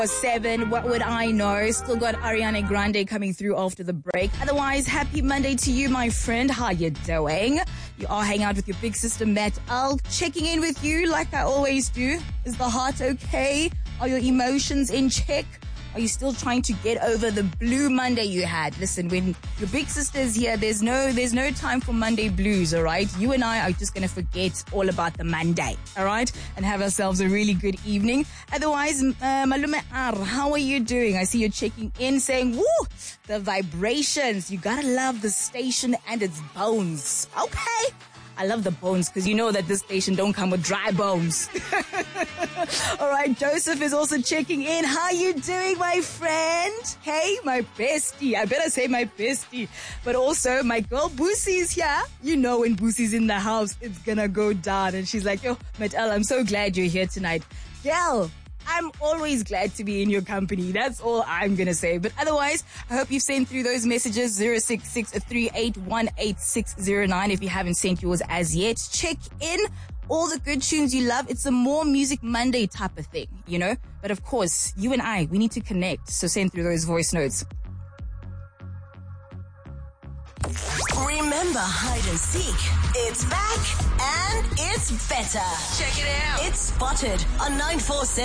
7, what would I know? Still got Ariana Grande coming through after the break. Otherwise, happy Monday to you, my friend. How you doing? You are hanging out with your big sister, Matt. I'll checking in with you like I always do. Is the heart okay? Are your emotions in check? Are you still trying to get over the blue Monday you had? Listen, when your big sister's here, there's no time for Monday blues, all right? You and I are just going to forget all about the Monday, all right? And have ourselves a really good evening. Otherwise, Malume R, how are you doing? I see you're checking in saying, woo, the vibrations. You gotta love the station and its bones. Okay. I love the bones because you know that this station don't come with dry bones. All right, Joseph is also checking in. How you doing, my friend? Hey, my bestie. I better say my bestie. But also, my girl Boosie's here. You know when Boosie's in the house, it's gonna go down. And she's like, yo, Metal, I'm so glad you're here tonight. Girl, I'm always glad to be in your company. That's all I'm going to say. But otherwise, I hope you've sent through those messages, 066-3818-609. If you haven't sent yours as yet, check in. All the good tunes you love. It's a more Music Monday type of thing, you know. But of course, you and I, we need to connect. So send through those voice notes. Remember Hide and Seek. It's back and it's better. Check it out. It's Spotted on 947.